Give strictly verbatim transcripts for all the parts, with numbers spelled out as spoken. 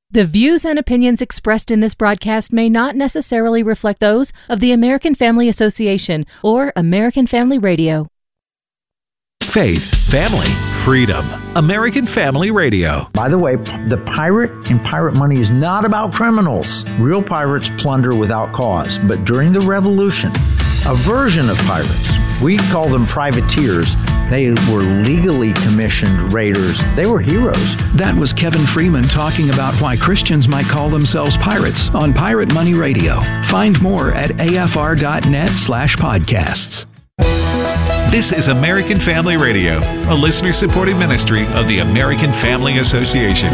The views and opinions expressed in this broadcast may not necessarily reflect those of the American Family Association or American Family Radio. Faith, family, freedom. American Family Radio. By the way, the pirate in Pirate Money is not about criminals. Real pirates plunder without cause. But during the Revolution, a version of pirates, we call them privateers, they were legally commissioned raiders. They were heroes. That was Kevin Freeman talking about why Christians might call themselves pirates on Pirate Money Radio. Find more at afr.net slash podcasts. This is American Family Radio, a listener-supported ministry of the American Family Association.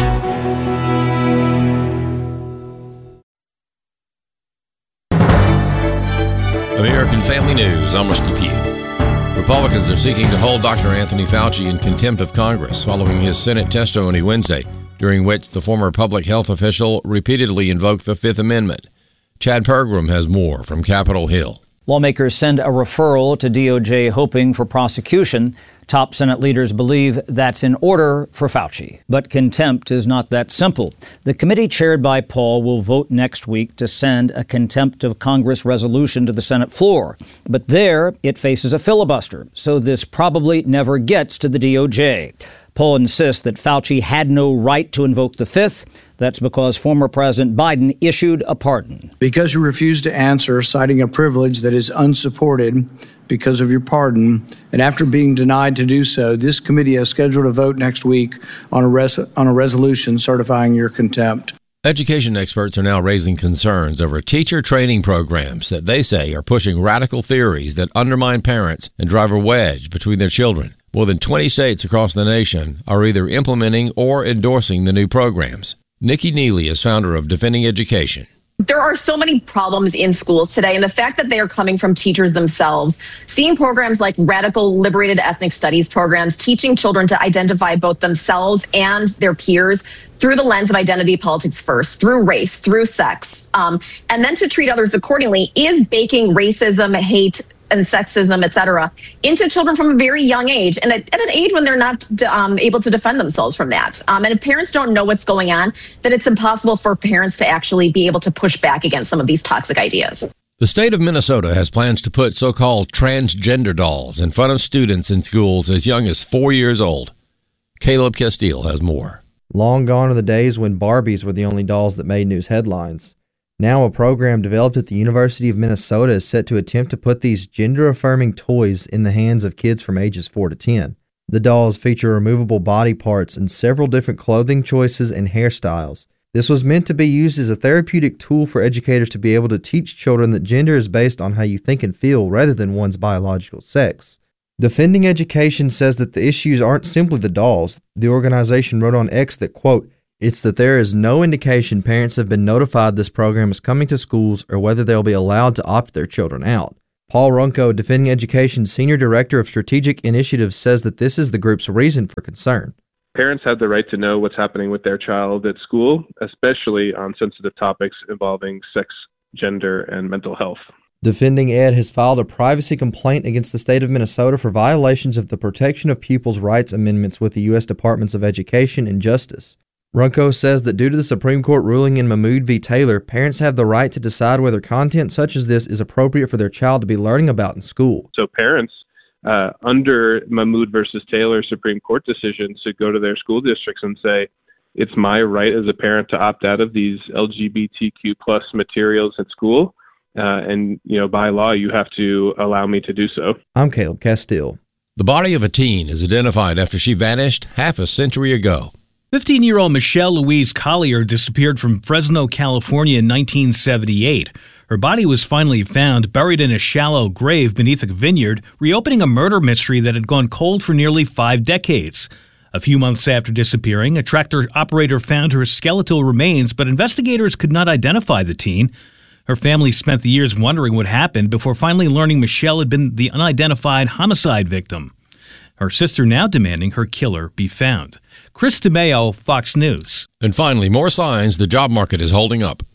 American Family News, I'm Rusty Pugh. Republicans are seeking to hold Doctor Anthony Fauci in contempt of Congress following his Senate testimony Wednesday, during which the former public health official repeatedly invoked the Fifth Amendment. Chad Pergram has more from Capitol Hill. Lawmakers send a referral to D O J hoping for prosecution. Top Senate leaders believe that's in order for Fauci. But contempt is not that simple. The committee chaired by Paul will vote next week to send a contempt of Congress resolution to the Senate floor. But there, it faces a filibuster, so this probably never gets to the D O J. Paul insists that Fauci had no right to invoke the Fifth. That's because former President Biden issued a pardon. Because you refused to answer, citing a privilege that is unsupported because of your pardon, and after being denied to do so, this committee has scheduled a vote next week on a, res- on a resolution certifying your contempt. Education experts are now raising concerns over teacher training programs that they say are pushing radical theories that undermine parents and drive a wedge between their children. More than twenty states across the nation are either implementing or endorsing the new programs. Nikki Neely is founder of Defending Education. There are so many problems in schools today, and the fact that they are coming from teachers themselves, seeing programs like radical liberated ethnic studies programs, teaching children to identify both themselves and their peers through the lens of identity politics first, through race, through sex, um, and then to treat others accordingly is baking racism, hate, and sexism, et cetera, into children from a very young age, and at, at an age when they're not um, able to defend themselves from that. Um, and if parents don't know what's going on, then it's impossible for parents to actually be able to push back against some of these toxic ideas. The state of Minnesota has plans to put so-called transgender dolls in front of students in schools as young as four years old. Caleb Castile has more. Long gone are the days when Barbies were the only dolls that made news headlines. Now a program developed at the University of Minnesota is set to attempt to put these gender-affirming toys in the hands of kids from ages four to ten. The dolls feature removable body parts and several different clothing choices and hairstyles. This was meant to be used as a therapeutic tool for educators to be able to teach children that gender is based on how you think and feel rather than one's biological sex. Defending Education says that the issues aren't simply the dolls. The organization wrote on X that, quote, "It's that there is no indication parents have been notified this program is coming to schools or whether they'll be allowed to opt their children out." Paul Runco, Defending Education's Senior Director of Strategic Initiatives, says that this is the group's reason for concern. Parents have the right to know what's happening with their child at school, especially on sensitive topics involving sex, gender, and mental health. Defending Ed has filed a privacy complaint against the state of Minnesota for violations of the Protection of Pupils' Rights Amendments with the U S Departments of Education and Justice. Runco says that due to the Supreme Court ruling in Mahmoud v. Taylor, parents have the right to decide whether content such as this is appropriate for their child to be learning about in school. So parents, uh, under Mahmoud versus Taylor Supreme Court decisions, should go to their school districts and say, it's my right as a parent to opt out of these L G B T Q plus materials at school. Uh, and, you know, by law, you have to allow me to do so. I'm Caleb Castile. The body of a teen is identified after she vanished half a century ago. fifteen-year-old Michelle Louise Collier disappeared from Fresno, California in nineteen seventy-eight. Her body was finally found buried in a shallow grave beneath a vineyard, reopening a murder mystery that had gone cold for nearly five decades. A few months after disappearing, a tractor operator found her skeletal remains, but investigators could not identify the teen. Her family spent the years wondering what happened before finally learning Michelle had been the unidentified homicide victim. Her sister now demanding her killer be found. Chris DeMeo, Fox News. And finally, more signs the job market is holding up.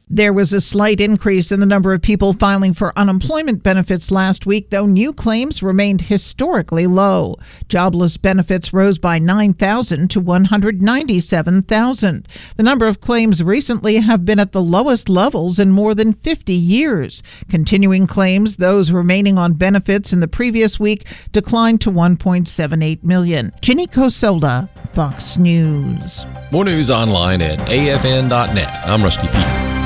There was a slight increase in the number of people filing for unemployment benefits last week, though new claims remained historically low. Jobless benefits rose by nine thousand to one hundred ninety-seven thousand. The number of claims recently have been at the lowest levels in more than fifty years. Continuing claims, those remaining on benefits in the previous week, declined to one point seven eight million. Ginny Cosola, Fox News. More news online at A F N dot net. I'm Rusty Pugh.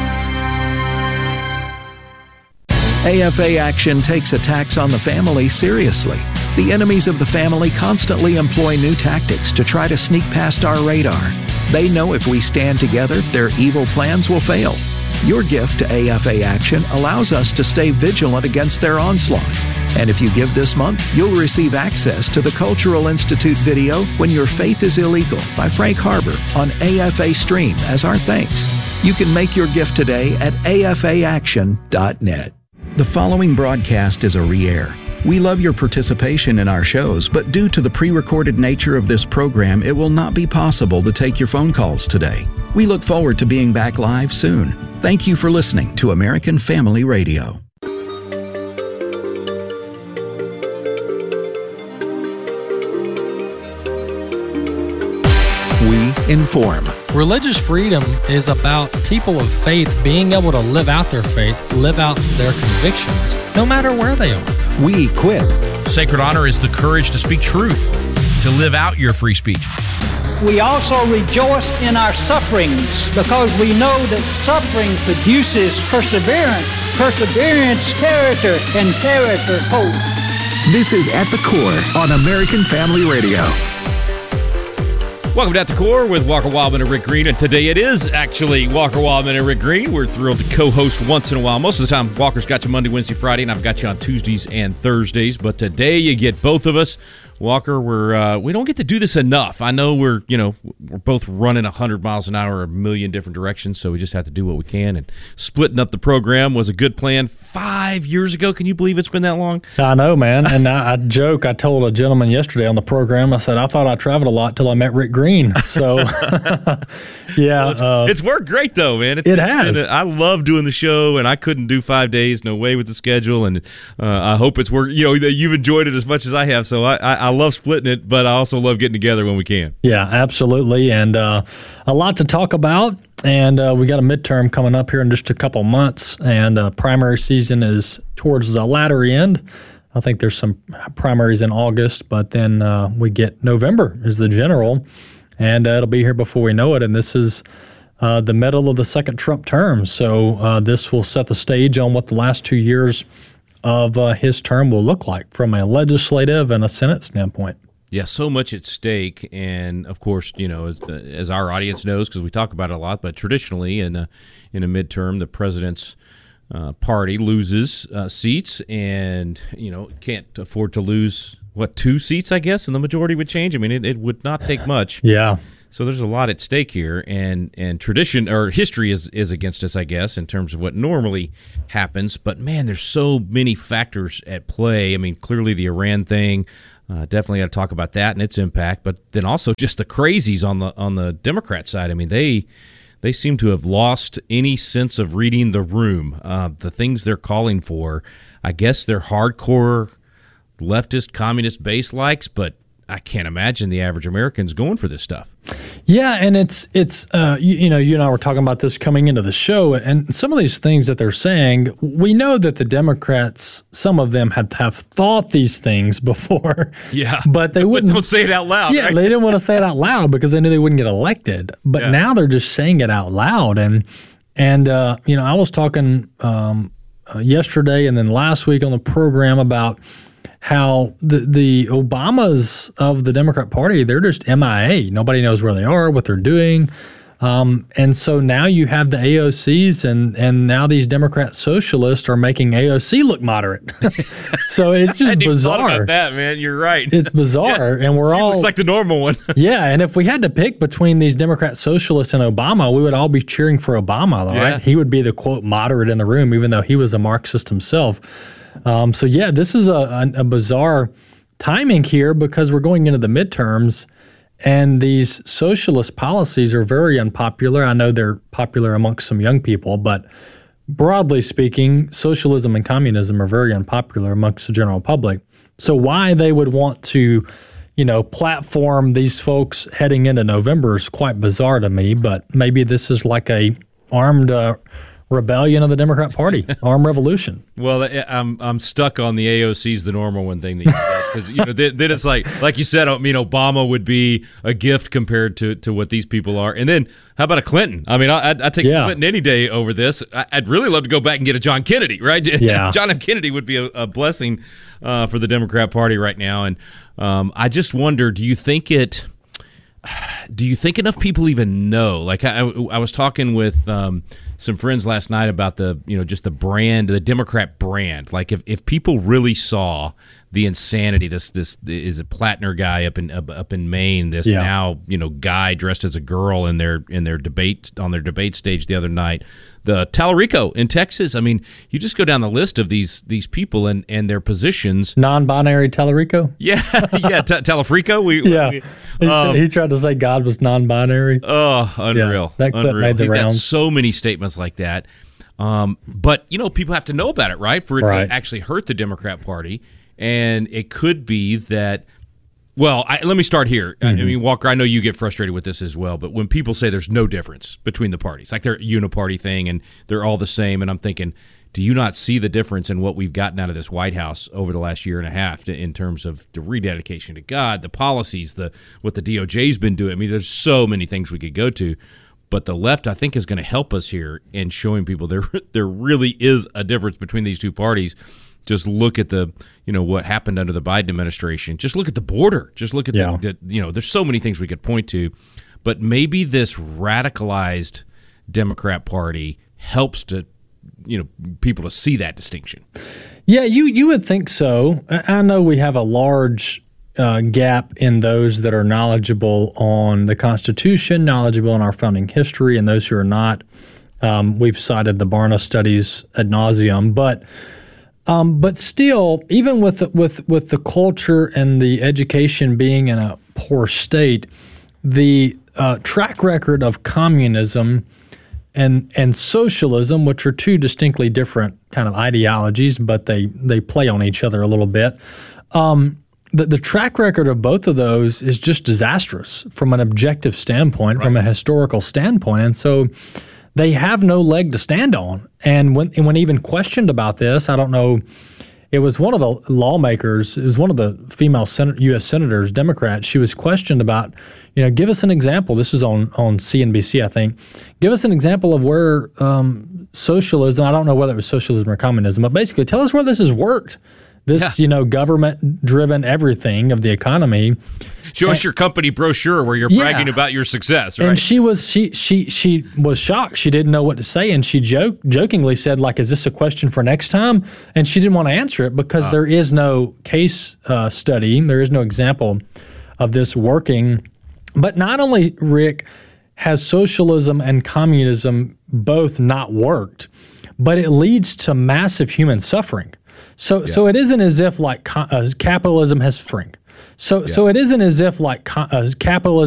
A F A Action takes attacks on the family seriously. The enemies of the family constantly employ new tactics to try to sneak past our radar. They know if we stand together, their evil plans will fail. Your gift to A F A Action allows us to stay vigilant against their onslaught. And if you give this month, you'll receive access to the Cultural Institute video When Your Faith is Illegal by Frank Harbor on A F A Stream as our thanks. You can make your gift today at A F A action dot net. The following broadcast is a re-air. We love your participation in our shows, but due to the pre-recorded nature of this program, it will not be possible to take your phone calls today. We look forward to being back live soon. Thank you for listening to American Family Radio. We inform. Religious freedom is about people of faith being able to live out their faith, live out their convictions, no matter where they are. We equip. Sacred honor is the courage to speak truth, to live out your free speech. We also rejoice in our sufferings because we know that suffering produces perseverance, perseverance, character, and character, hope. This is At the Core on American Family Radio. Welcome to At the Core with Walker Wildman and Rick Green, and today it is actually Walker Wildman and Rick Green. We're thrilled to co-host once in a while. Most of the time, Walker's got you Monday, Wednesday, Friday, and I've got you on Tuesdays and Thursdays, but today you get both of us. Walker, we're uh, we don't get to do this enough. I know we're you know we're both running a hundred miles an hour, a million different directions, so we just have to do what we can. And splitting up the program was a good plan five years ago. Can you believe it's been that long? I know, man. And I, I joke. I told a gentleman yesterday on the program. I said I thought I traveled a lot till I met Rick Green. So yeah, well, it's, uh, it's worked great though, man. It, it has. A, I love doing the show, and I couldn't do five days, no way with the schedule. And uh, I hope it's worked. You know, that you've enjoyed it as much as I have. So I, I, I love splitting it, but I also love getting together when we can. Yeah, absolutely. And uh, a lot to talk about. And uh, we got a midterm coming up here in just a couple months. And uh, primary season is towards the latter end. I think there's some primaries in August, but then uh, we get November is the general. And uh, it'll be here before we know it. And this is uh, the middle of the second Trump term. So uh, this will set the stage on what the last two years of uh, his term will look like from a legislative and a Senate standpoint. Yeah, so much at stake, and of course, you know, as, as our audience knows, because we talk about it a lot, but traditionally in a, in a midterm, the president's uh, party loses uh, seats, and, you know, can't afford to lose, what, two seats, I guess, and the majority would change? I mean, it, it would not take much. Yeah. So there's a lot at stake here, and, and tradition, or history is, is against us, I guess, in terms of what normally happens, but man, there's so many factors at play. I mean, clearly the Iran thing, Uh, definitely got to talk about that and its impact, but then also just the crazies on the on the Democrat side. I mean, they they seem to have lost any sense of reading the room. Uh, the things they're calling for, I guess they're hardcore leftist communist base likes, but I can't imagine the average American's going for this stuff. Yeah, and it's it's uh, you, you know you and I were talking about this coming into the show, and some of these things that they're saying, we know that the Democrats, some of them have have thought these things before. Yeah, but they wouldn't don't say it out loud. Yeah, right? They didn't want to say it out loud because they knew they wouldn't get elected. But yeah. Now they're just saying it out loud, and and uh, you know I was talking um, uh, yesterday and then last week on the program about how the the Obamas of the Democrat Party, they're just M I A. Nobody knows where they are, what they're doing. Um, and so now you have the A O Cs, and, and now these Democrat socialists are making A O C look moderate. So it's just I bizarre. Thought about that, man. You're right. It's bizarre, yeah, and we're all looks like the normal one. Yeah, and if we had to pick between these Democrat socialists and Obama, we would all be cheering for Obama, right? Yeah. He would be the quote moderate in the room, even though he was a Marxist himself. Um, so, yeah, this is a, a, a bizarre timing here because we're going into the midterms, and these socialist policies are very unpopular. I know they're popular amongst some young people, but broadly speaking, socialism and communism are very unpopular amongst the general public. So why they would want to, you know, platform these folks heading into November is quite bizarre to me, but maybe this is like a armed uh, rebellion of the Democrat Party, armed revolution. Well, I'm I'm stuck on the A O C's the normal one thing that you said, because you know then, then it's like like you said, I mean, Obama would be a gift compared to, to what these people are, and then how about a Clinton? I mean, I I take yeah. Clinton any day over this. I, I'd really love to go back and get a John Kennedy, right? Yeah. John F. Kennedy would be a, a blessing uh, for the Democrat Party right now, and um, I just wonder, do you think it? Do you think enough people even know? Like I, I was talking with um, some friends last night about the, you know, just the brand, the Democrat brand. Like if, if people really saw the insanity, this this is a Plattner guy up in up, up in Maine. This yeah. now, you know, guy dressed as a girl in their in their debate on their debate stage the other night. The Tallarico in Texas. I mean, you just go down the list of these these people and, and their positions. Non-binary Tallarico? Yeah, yeah, t- Tallafrico. We, yeah, we, he, um, he tried to say God was non-binary. Oh, unreal. Yeah, that clip unreal. made the He's rounds. got so many statements like that. Um, but, you know, people have to know about it, right, for it right. to actually hurt the Democrat Party. And it could be that, well, I, let me start here. Mm-hmm. I mean, Walker, I know you get frustrated with this as well, but when people say there's no difference between the parties, like they're a uniparty thing and they're all the same, and I'm thinking, do you not see the difference in what we've gotten out of this White House over the last year and a half to, in terms of the rededication to God, the policies, the what the D O J's been doing? I mean, there's so many things we could go to, but the left, I think, is going to help us here in showing people there there really is a difference between these two parties. Just look at the, you know, what happened under the Biden administration. Just look at the border. Just look at yeah. the, the, you know, there's so many things we could point to, but maybe this radicalized Democrat Party helps to, you know, people to see that distinction. Yeah, you you would think so. I know we have a large uh, gap in those that are knowledgeable on the Constitution, knowledgeable on our founding history, and those who are not. Um, we've cited the Barna studies ad nauseum, but. Um, but still, even with the, with with the culture and the education being in a poor state, the uh, track record of communism and and socialism, which are two distinctly different kind of ideologies, but they, they play on each other a little bit. Um, the, the track record of both of those is just disastrous from an objective standpoint, right. from a historical standpoint, and so. They have no leg to stand on. And when and when even questioned about this, I don't know, it was one of the lawmakers, it was one of the female Senate, U S senators, Democrats, she was questioned about, you know, give us an example. This is on, on C N B C, I think. Give us an example of where um, socialism, I don't know whether it was socialism or communism, but basically tell us where this has worked. This, yeah. you know, government-driven everything of the economy. Show and, us your company brochure where you're yeah. bragging about your success, right? And she was she she she was shocked. She didn't know what to say, and she joke, jokingly said, like, is this a question for next time? And she didn't want to answer it because uh. there is no case uh, study. There is no example of this working. But not only, Rick, has socialism and communism both not worked, but it leads to massive human suffering. So, yeah. so it isn't as if like uh, capitalism has free. So, yeah. so it isn't as if like uh, capitalism.